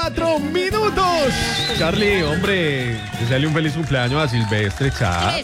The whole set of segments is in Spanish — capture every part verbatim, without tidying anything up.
cuatro minutos. Charlie, hombre, deseale un feliz cumpleaños a Silvestre, Charlie.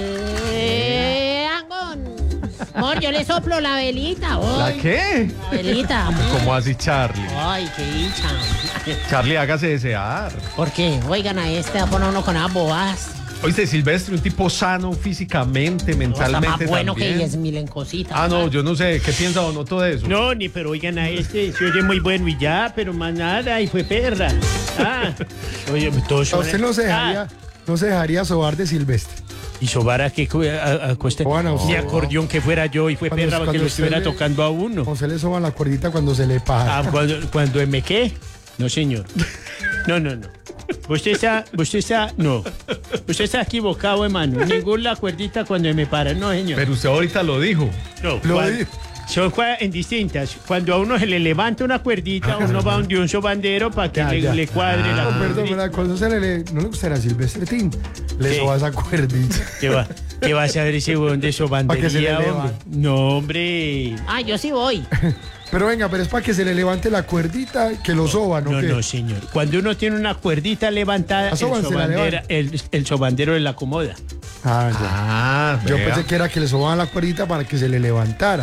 Eh, Angón. Amor, yo le soplo la velita. Hoy. ¿La qué? La velita. Amor. ¿Cómo así, Charlie? Ay, qué dicha. Charlie, hágase desear. ¿Por qué? Oigan, a este va a poner uno con las bobadas. Oíste, Silvestre, un tipo sano físicamente, No, mentalmente está más bueno también. que diez mil en cositas. Ah, no, yo no sé. ¿Qué piensa Donoto de eso? No, ni pero oigan a este, se oye muy bueno y ya, pero más nada, y fue perra. Ah, oye, todos A usted no se dejaría, Ah, no se dejaría sobar de Silvestre. y sobara que cu- a- a- cueste Juana, ni usted- acordeón que fuera yo y fue Cuando- perra para que cuando lo usted estuviera le- tocando a uno. O se le soban la cuerdita cuando se le Ah, paga. cuando, cuando me qué? No, señor. No, no, no. Usted está, usted está, no. Usted está equivocado, hermano. Ninguna cuerdita cuando me para, no, señor. Pero usted ahorita lo dijo. No, Lo cuan- dijo. son cua- en distintas. Cuando a uno se le levanta una cuerdita, uno va donde un sobandero para que Ya, le, ya. le cuadre la No, perdón, cuerdita. ¿verdad? Cuando se le, le- no le gustará a Silvestre Tin, le ¿Qué? soba esa cuerdita. ¿Qué va, qué va a saber ese huevón de Pa' que se le sobandería, hombre? levante. No, hombre. Ah, yo sí voy. Pero venga, pero es para que se le levante la cuerdita que lo soban, ¿no? No, qué? no, señor. Cuando uno tiene una cuerdita levantada, La el, soban, se la sobandera- levanta. el, el sobandero le acomoda. Ah, ya. Ah, Yo vea. pensé que era que le sobaban la cuerdita para que se le levantara.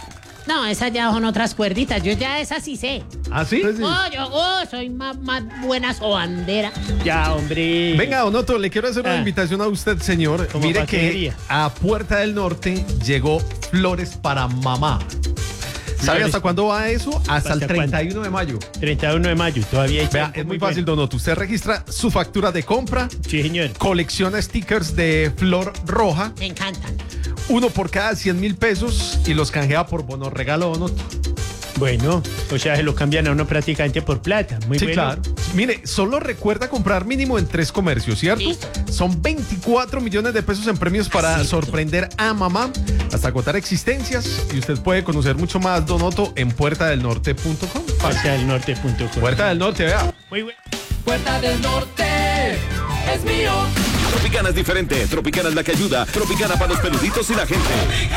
No, esas ya son otras cuerditas. Yo ya esas sí sé. ¿Ah, sí? Pues sí. Oh, yo oh, soy más, más buena sobandera. Ya, hombre. Venga, Donoto, le quiero hacer una Ah. invitación a usted, señor. ¿Cómo Mire pa' qué que quería? a Puerta del Norte llegó Flores para Mamá. ¿Sabe Flores. hasta cuándo va eso? Hasta el ¿Hasta treinta y uno de mayo. treinta y uno de mayo, todavía hay Vea, tiempo, es muy fácil, bueno. Donoto. Usted registra su factura de compra, Sí, señor. colecciona stickers de flor roja, Me encantan. uno por cada cien mil pesos y los canjea por bono regalo, Donoto. Bueno, o sea, se lo cambian a uno prácticamente por plata. Muy Sí, bueno. claro. Mire, solo recuerda comprar mínimo en tres comercios, ¿cierto? Listo. Son veinticuatro millones de pesos en premios para Acepto. sorprender a mamá hasta agotar existencias y usted puede conocer mucho más, Donoto, en puerta del norte punto com. Hacia el norte punto com. Puerta del Norte, vea. Muy bueno. Puerta del Norte es mío. Tropicana es diferente. Tropicana es la que ayuda. Tropicana para los peluditos y la gente.